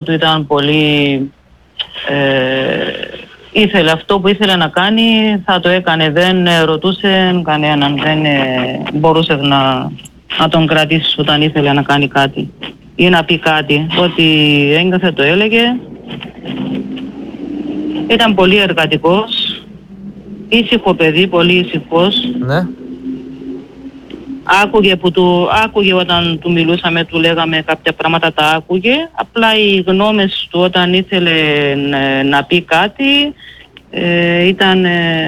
του ήταν πολύ... ήθελε αυτό που ήθελε να κάνει, θα το έκανε. Δεν ρωτούσε κανέναν, δεν μπορούσε να τον κρατήσει όταν ήθελε να κάνει κάτι ή να πει κάτι. Ό,τι έγκαθε το έλεγε. Ήταν πολύ εργατικός, ήσυχο παιδί, πολύ ήσυχος. Ναι. Άκουγε όταν του μιλούσαμε, του λέγαμε κάποια πράγματα, τα άκουγε. Απλά οι γνώμες του όταν ήθελε να πει κάτι ήταν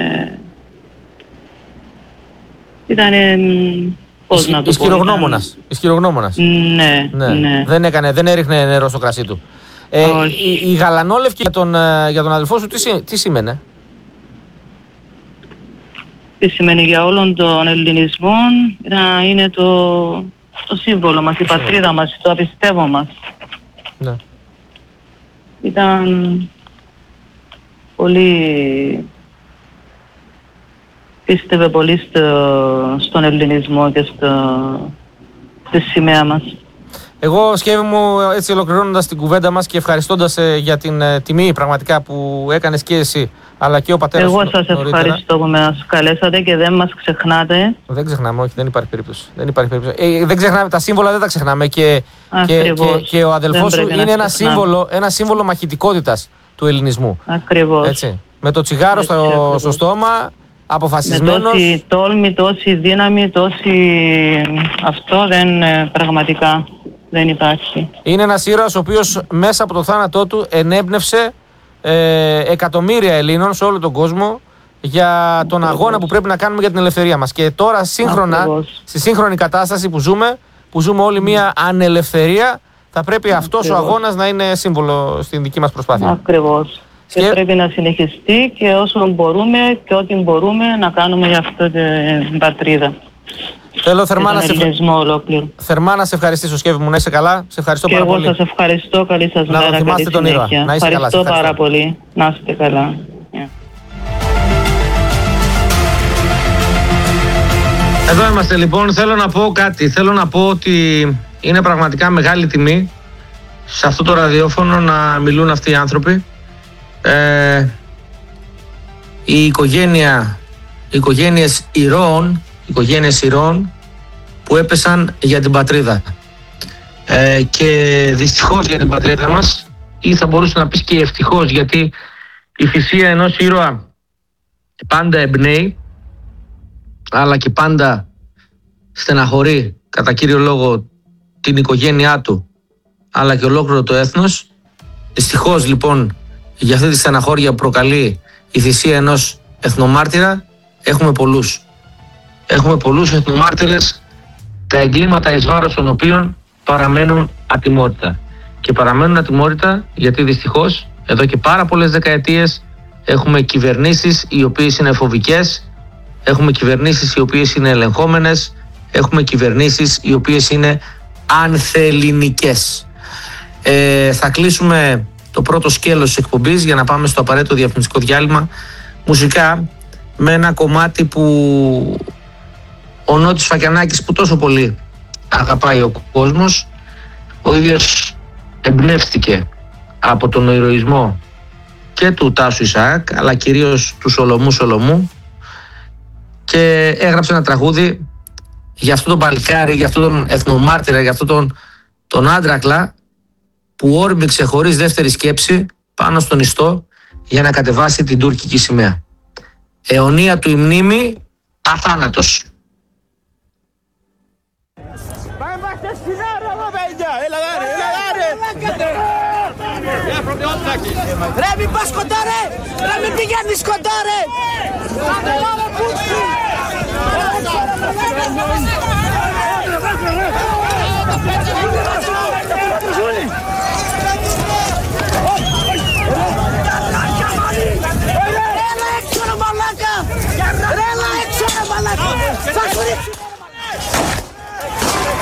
πώς να το πω. Ισχυρογνώμονας. Ναι. Δεν έριχνε νερό στο κρασί του. Η γαλανόλευκη για τον αδελφό σου τι σήμαινε? Τι σημαίνει για όλον τον ελληνισμό? Είναι το σύμβολο μας, η πατρίδα μας, το απιστεύω μας. Ναι. Ήταν πολύ... πίστευε πολύ στον ελληνισμό και στη σημαία μας. Εγώ σκέφτομαι έτσι, ολοκληρώνοντας την κουβέντα μας και ευχαριστώντας για την τιμή πραγματικά που έκανες και εσύ αλλά και ο πατέρας σου. Εγώ σας ευχαριστώ που μας καλέσατε και δεν μας ξεχνάτε. Δεν ξεχνάμε, όχι, δεν υπάρχει περίπτωση. Δεν ξεχνάμε, τα σύμβολα δεν τα ξεχνάμε και ο αδελφός σου είναι ένα σύμβολο μαχητικότητας του ελληνισμού. Ακριβώς. Έτσι. Με το τσιγάρο στο στόμα, αποφασισμένος. Με τόση τόλμη, τόση δύναμη, αυτό πραγματικά δεν υπάρχει. Είναι ένας ήρωας ο οποίος μέσα από το θάνατό του ενέπνευσε εκατομμύρια Ελλήνων σε όλο τον κόσμο για τον αγώνα που πρέπει να κάνουμε για την ελευθερία μας. Και τώρα σύγχρονα, στη σύγχρονη κατάσταση που ζούμε όλοι μια ανελευθερία, θα πρέπει αυτός ο αγώνας να είναι σύμβολο στην δική μας προσπάθεια. Ακριβώς. Και πρέπει να συνεχιστεί και όσο μπορούμε και ό,τι μπορούμε να κάνουμε για αυτή την πατρίδα. Θέλω θερμά να σε ευχαριστήσω, Σκεύη μου, να είσαι καλά. Σε ευχαριστώ πάρα πολύ. Και εγώ σας ευχαριστώ. Καλή σας μέρα. Να θυμάστε τον ήρωα. Να είσαι καλά. Ευχαριστώ πάρα πολύ. Να είστε καλά. Εδώ είμαστε λοιπόν. Θέλω να πω κάτι. Θέλω να πω ότι είναι πραγματικά μεγάλη τιμή σε αυτό το ραδιόφωνο να μιλούν αυτοί οι άνθρωποι. Η οικογένειες ηρώων που έπεσαν για την πατρίδα και δυστυχώς για την πατρίδα μας, ή θα μπορούσε να πεις και ευτυχώς, γιατί η θυσία ενός ήρωα πάντα εμπνέει αλλά και πάντα στεναχωρεί κατά κύριο λόγο την οικογένειά του αλλά και ολόκληρο το έθνος. Δυστυχώς λοιπόν για αυτή τη στεναχώρια που προκαλεί η θυσία ενός εθνομάρτυρα έχουμε πολλούς εθνομάρτυρες, τα εγκλήματα εις βάρος των οποίων παραμένουν ατιμόρυτα. Και παραμένουν ατιμόρυτα γιατί δυστυχώς εδώ και πάρα πολλές δεκαετίες έχουμε κυβερνήσεις οι οποίες είναι φοβικές, έχουμε κυβερνήσεις οι οποίες είναι ελεγχόμενες, έχουμε κυβερνήσεις οι οποίες είναι ανθελληνικές. Θα κλείσουμε το πρώτο σκέλος της εκπομπής για να πάμε στο απαραίτητο διαφημιστικό διάλειμμα μουσικά με ένα κομμάτι που ο Νότης Φακιανάκης, που τόσο πολύ αγαπάει ο κόσμος, ο ίδιος εμπνεύστηκε από τον ηρωισμό και του Τάσου Ισαάκ αλλά κυρίως του Σολομού και έγραψε ένα τραγούδι για αυτόν τον παλικάρι, για αυτόν τον εθνομάρτυρα, για αυτόν τον άντρακλα που όρμηξε χωρίς δεύτερη σκέψη πάνω στον ιστό για να κατεβάσει την τουρκική σημαία. Αιωνία του η μνήμη, αθάνατος. Ρε μην πας κοντά ρε! Ρε μην πηγαίνεις κοντά ρε!